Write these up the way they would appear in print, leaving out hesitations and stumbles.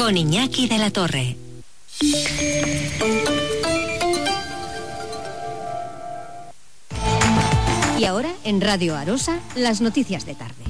con Iñaki de la Torre. Y ahora, en Radio Arosa, las noticias de tarde.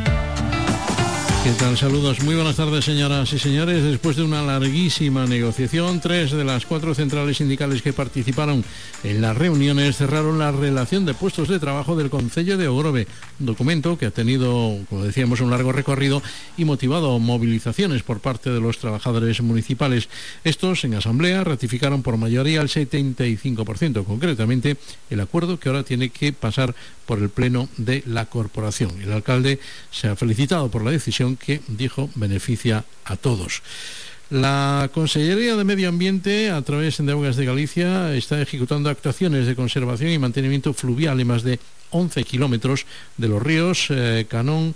¿Qué tal? Saludos. Muy buenas tardes, señoras y señores. Después de una larguísima negociación, 3 de las 4 centrales sindicales que participaron en las reuniones cerraron la relación de puestos de trabajo del Concello de Ogrove, un documento que ha tenido, como decíamos, un largo recorrido y motivado movilizaciones por parte de los trabajadores municipales. Estos, en asamblea, ratificaron por mayoría el 75%, concretamente el acuerdo que ahora tiene que pasar por el Pleno de la Corporación. El alcalde se ha felicitado por la decisión que, dijo, beneficia a todos. La Consellería de Medio Ambiente, a través de Augas de Galicia, está ejecutando actuaciones de conservación y mantenimiento fluvial en más de 11 kilómetros de los ríos Canón,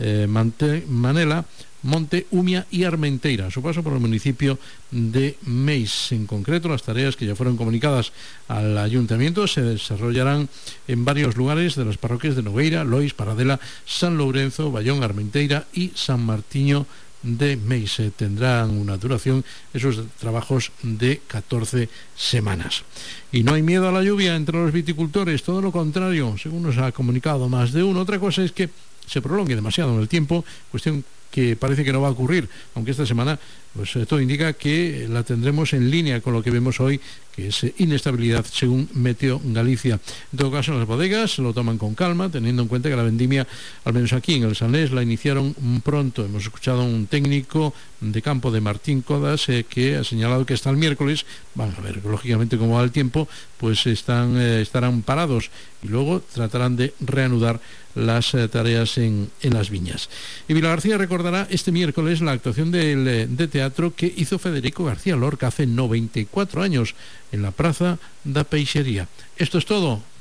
Manela, Monte, Umia y Armenteira, a su paso por el municipio de Meis. En concreto, las tareas que ya fueron comunicadas al ayuntamiento se desarrollarán en varios lugares de las parroquias de Nogueira, Lois, Paradela, San Lourenzo, Bayón, Armenteira y San Martiño de Meis. Tendrán una duración, esos trabajos, de 14 semanas. Y no hay miedo a la lluvia entre los viticultores, todo lo contrario, según nos ha comunicado más de uno. Otra cosa es que se prolongue demasiado en el tiempo, cuestión que parece que no va a ocurrir, aunque esta semana pues todo indica que la tendremos en línea con lo que vemos hoy, que es inestabilidad según Meteo Galicia. En todo caso, en las bodegas se lo toman con calma, teniendo en cuenta que la vendimia, al menos aquí en el Salnés, la iniciaron pronto. Hemos escuchado a un técnico de campo de Martín Codas que ha señalado que hasta el miércoles, van a ver lógicamente cómo va el tiempo, pues estarán parados y luego tratarán de reanudar las tareas en las viñas. Y Vila García recordará este miércoles la actuación de teatro que hizo Federico García Lorca hace 94 años en la Praza da Peixería. Esto es todo.